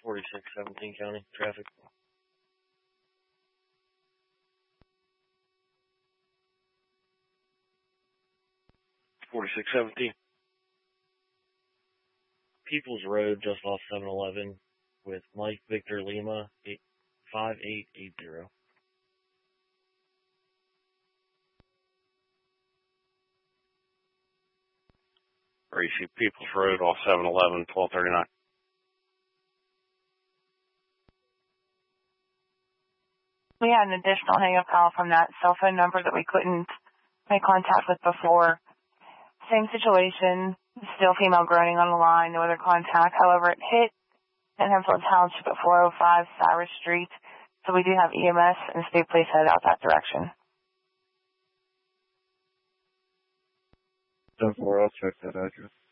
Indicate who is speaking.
Speaker 1: 4617 County traffic. 4617. Peoples Road, just off 711, with Mike Victor Lima, 5880.
Speaker 2: REC Peoples Road off 711, 1239.
Speaker 3: We had an additional hang-up call from that cell phone number that we couldn't make contact with before. Same situation, still female groaning on the line, no other contact. However, it hit in Hemphill Township at 405 Cyrus Street, so we do have EMS and state police headed out that direction.
Speaker 4: 10-4, I'll check that address.